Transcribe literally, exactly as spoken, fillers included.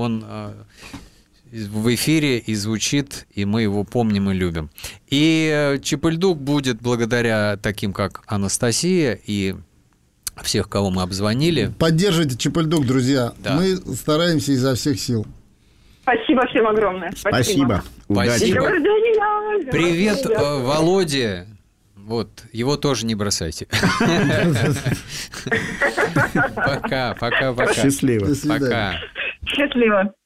он в эфире и звучит, и мы его помним и любим. И Чепыльдук будет благодаря таким, как Анастасия и всех, кого мы обзвонили. Поддерживайте Чепыльдук, друзья. Да. Мы стараемся изо всех сил. Спасибо всем огромное. Спасибо. Спасибо. Спасибо. Привет, э, Володе. Вот, его тоже не бросайте. Пока, пока, пока. Счастливо. До свидания. Пока. Счастливо.